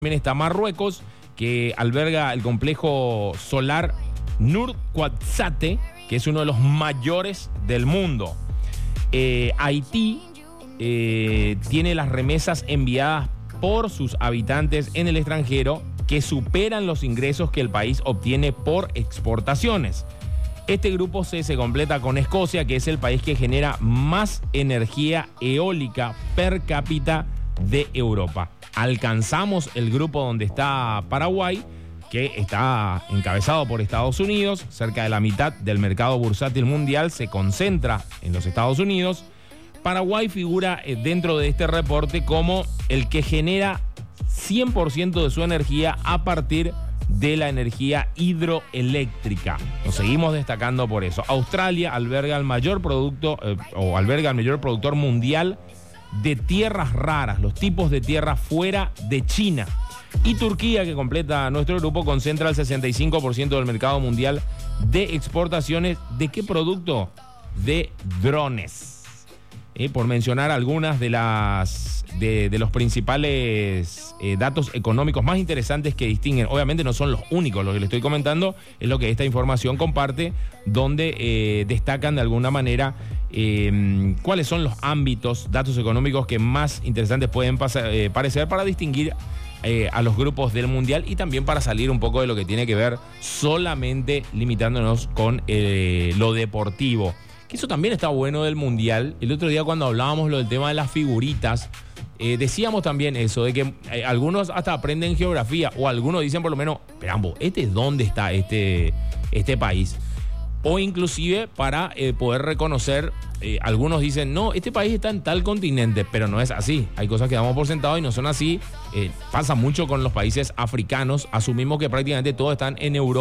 También está Marruecos, que alberga el complejo solar Nur Quatzate, que es uno de los mayores del mundo. Haití tiene las remesas enviadas por sus habitantes en el extranjero que superan los ingresos que el país obtiene por exportaciones. Este grupo C se completa con Escocia, que es el país que genera más energía eólica per cápita de Europa. Alcanzamos el grupo donde está Paraguay, que está encabezado por Estados Unidos. Cerca de la mitad del mercado bursátil mundial se concentra en los Estados Unidos. Paraguay figura dentro de este reporte como el que genera 100% de su energía a partir de la energía hidroeléctrica. Nos seguimos destacando por eso. Australia alberga el mayor productor mundial de tierras raras, los tipos de tierra fuera de China. Y Turquía, que completa nuestro grupo, concentra el 65% del mercado mundial de exportaciones. ¿De qué producto? De drones. Por mencionar algunas de los principales datos económicos más interesantes que distinguen. Obviamente no son los únicos, lo que le estoy comentando es lo que esta información comparte, donde destacan de alguna manera cuáles son los ámbitos, datos económicos que más interesantes pueden parecer para distinguir a los grupos del Mundial y también para salir un poco de lo que tiene que ver solamente limitándonos con lo deportivo. Que eso también está bueno del Mundial. El otro día cuando hablábamos lo del tema de las figuritas, decíamos también eso, de que algunos hasta aprenden geografía, o algunos dicen por lo menos, pero ¿dónde está este país? O inclusive para poder reconocer, algunos dicen, no, este país está en tal continente, pero no es así. Hay cosas que damos por sentado y no son así. Pasa mucho con los países africanos. Asumimos que prácticamente todos están en Europa.